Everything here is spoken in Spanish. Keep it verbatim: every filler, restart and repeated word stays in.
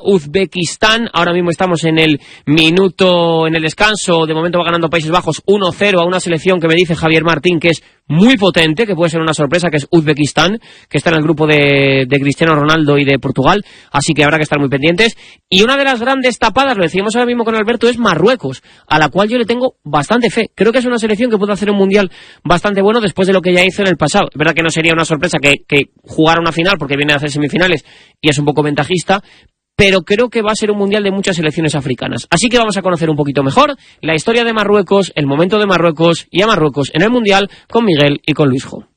Uzbekistán. Ahora mismo estamos en el minuto, en el descanso. De momento va ganando Países Bajos uno cero a una selección que me dice Javier Martín que es muy potente, que puede ser una sorpresa, que es Uzbekistán, que está en el grupo de, de Cristiano Ronaldo y de Portugal, así que habrá que estar muy pendientes. Y una de las grandes tapadas, lo decíamos ahora mismo con Alberto, es Marruecos, a la cual yo le tengo bastante fe. Creo que es una selección que puede hacer un mundial bastante bueno después de lo que ya hizo en el pasado. Es verdad que no sería una sorpresa que, que jugara una final, porque viene a hacer semifinales y es un poco ventajista, pero creo que va a ser un mundial de muchas selecciones africanas. Así que vamos a conocer un poquito mejor la historia de Marruecos, el momento de Marruecos y a Marruecos en el mundial con Miguel y con Luisjo.